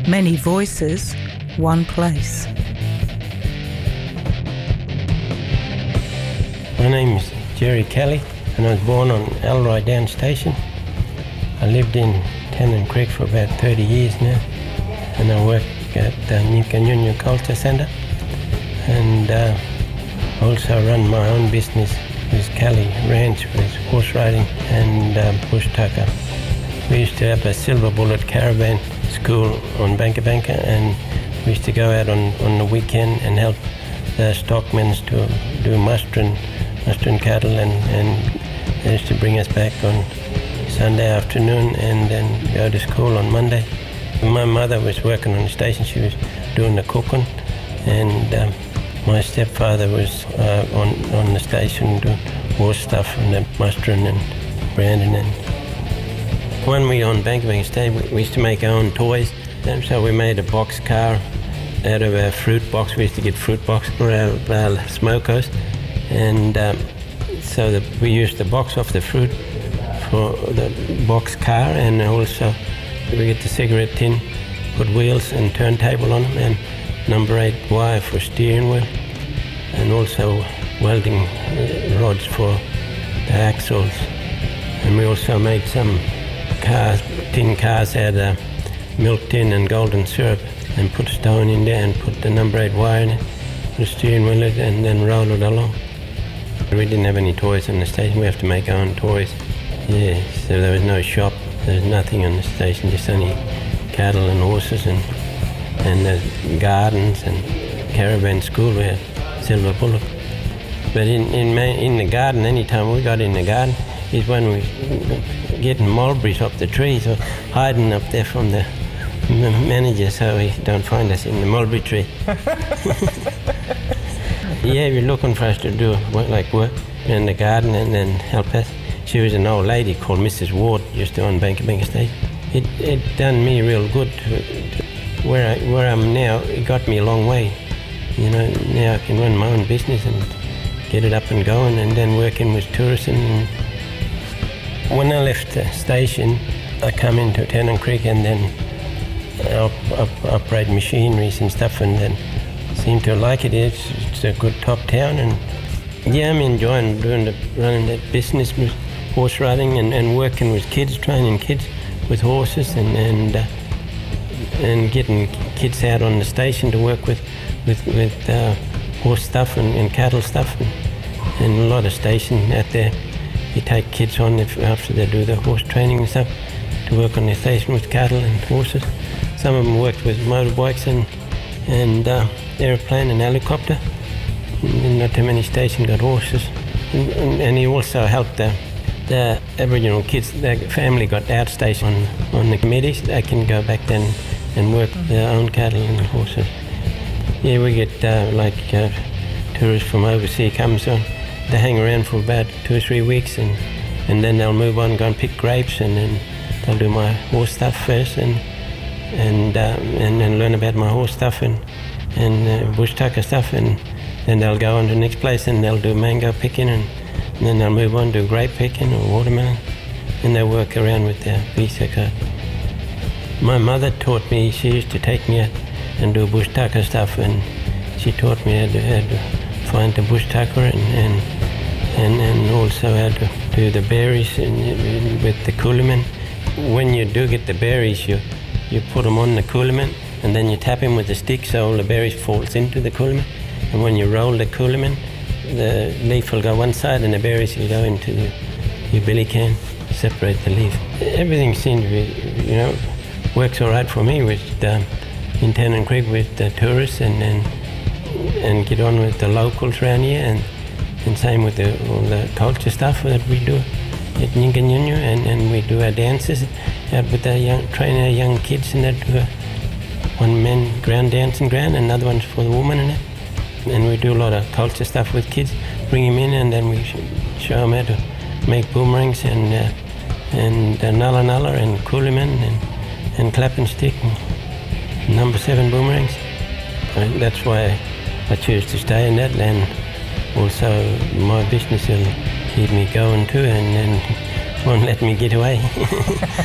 Many voices, one place. My name is Jerry Kelly and I was born on Elroy Down Station. I lived in Tennant Creek for about 30 years now, and I work at the Nyinganjunyu Culture Centre, and also run my own business with Kelly Ranch with horse riding and bush tucker. We used to have a Silver Bullet caravan school on Banka Banka, and we used to go out on the weekend and help the stockmen to do mustering cattle, and they used to bring us back on Sunday afternoon and then go to school on Monday. My mother was working on the station. She was doing the cooking, and my stepfather was on the station doing horse stuff and the mustering and branding. And when we were on Banka Banka Station, we used to make our own toys. And so we made a box car out of a fruit box. We used to get fruit box for our smokers, and so that we used the box off the fruit for the box car, and also we get the cigarette tin, put wheels and turntable on them, and number 8 wire for steering wheel, and also welding rods for the axles. And we also made some cars, tin cars out of milk tin and golden syrup, and put stone in there and put the number 8 wire in it, put the steering wheel in it, and then roll it along. We didn't have any toys on the station. We have to make our own toys. Yeah, so there was no shop. There was nothing on the station, just only cattle and horses and the gardens and caravan school. We had Silver Bullet. But in the garden, anytime we got in the garden, is when we getting mulberries up the trees or hiding up there from the manager so he don't find us in the mulberry tree. Yeah, you're looking for us to do work in the garden and then help us. She was an old lady called Mrs. Ward, just on Banka Banka Station. It done me real good to where I'm now. It got me a long way. You know, now I can run my own business and get it up and going, and then working with tourists. And when I left the station, I come into Tennant Creek and then operate machineries and stuff, and then seem to like it. It's a good top town, and yeah, I'm enjoying running that business with horse riding and working with kids, training kids with horses, and getting kids out on the station to work with horse stuff and cattle stuff, and a lot of stations out there. You take kids on after they do the horse training and stuff to work on the station with cattle and horses. Some of them worked with motorbikes and airplane and helicopter. Not too many stations got horses. And he also helped the Aboriginal kids. The family got outstation on the committees. They can go back then and work their own cattle and horses. Yeah, we get tourists from overseas comes on. They hang around for about 2 or 3 weeks, and then they'll move on, go and pick grapes, and then they'll do my horse stuff first, and then learn about my horse stuff and bush tucker stuff, and then they'll go on to the next place and they'll do mango picking, and then they'll move on to grape picking or watermelon, and they work around with their visa card. My mother taught me. She used to take me out and do bush tucker stuff, and she taught me how to find the bush tucker and also how to do the berries with the couliman. When you do get the berries, you put them on the couliman, and then you tap him with a stick so all the berries falls into the couliman. And when you roll the couliman, the leaf will go one side and the berries will go into your billy can, separate the leaf. Everything seems to be, works all right for me with in Tennant Creek with the tourists and get on with the locals around here, and same with all the culture stuff that we do at Nyinganjunyu, and we do our dances out with train our young kids, and that do one man ground dancing ground, and another one's for the woman and that. And we do a lot of culture stuff with kids, bring them in, and then we show them how to make boomerangs and nulla nulla and couliman and clap and stick and number 7 boomerangs. And that's why I choose to stay in that land. Also, my business will keep me going too, and won't let me get away.